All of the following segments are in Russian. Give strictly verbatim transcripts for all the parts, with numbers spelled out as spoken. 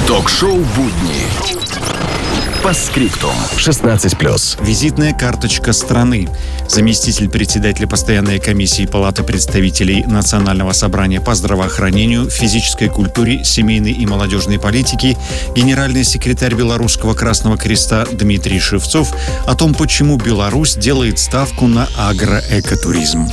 Ток-шоу «Будни». По скриптум. шестнадцать плюс. Визитная карточка страны. Заместитель председателя постоянной комиссии Палаты представителей Национального собрания по здравоохранению, физической культуре, семейной и молодежной политике, генеральный секретарь Белорусского Красного Креста Дмитрий Шевцов о том, почему Беларусь делает ставку на агроэкотуризм.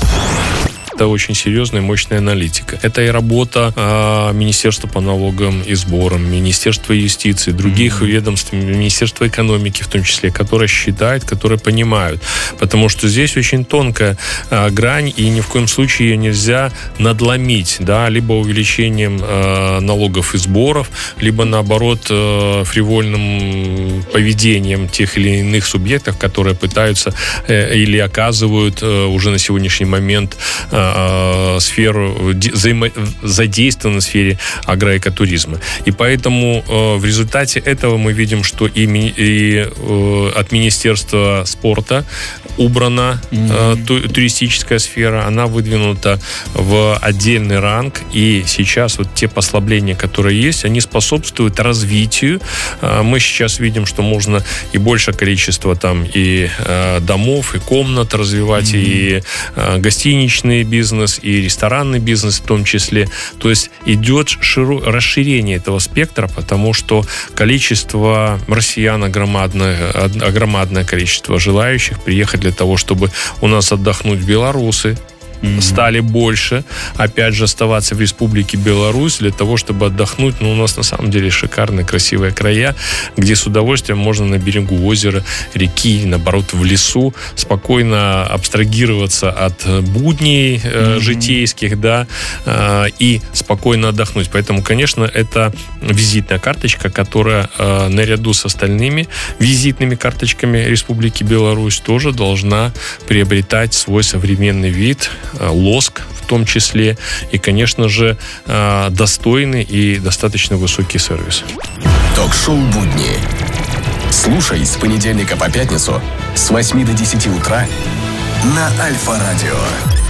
Это очень серьезная и мощная аналитика. Это и работа э, Министерства по налогам и сборам, Министерства юстиции, других mm-hmm. ведомств, Министерства экономики в том числе, которые считают, которые понимают. Потому что здесь очень тонкая э, грань, и ни в коем случае ее нельзя надломить, да, либо увеличением э, налогов и сборов, либо наоборот э, фривольным поведением тех или иных субъектов, которые пытаются э, или оказывают э, уже на сегодняшний момент э, сферу, взаимо... задействованы в сфере агроэкотуризма. И поэтому э, в результате этого мы видим, что и, ми... и э, от Министерства спорта убрана mm-hmm. э, ту... туристическая сфера, она выдвинута в отдельный ранг, и сейчас вот те послабления, которые есть, они способствуют развитию. Э, мы сейчас видим, что можно и большее количество там и э, домов, и комнат развивать, mm-hmm. и э, гостиничные бизнес, бизнес и ресторанный бизнес в том числе. То есть идет широ... расширение этого спектра, потому что количество россиян огромадное, огромадное количество желающих приехать для того, чтобы у нас отдохнуть белорусы, Mm-hmm. стали больше, опять же, оставаться в Республике Беларусь для того, чтобы отдохнуть. Но у нас на самом деле шикарные, красивые края, где с удовольствием можно на берегу озера, реки, наоборот, в лесу спокойно абстрагироваться от будней mm-hmm. э, житейских, да, э, и спокойно отдохнуть. Поэтому, конечно, это визитная карточка, которая э, наряду с остальными визитными карточками Республики Беларусь тоже должна приобретать свой современный вид, лоск в том числе, и, конечно же, достойный и достаточно высокий сервис. Ток-шоу «Будни». Слушай с понедельника по пятницу с восьми до десяти утра на Альфа-радио.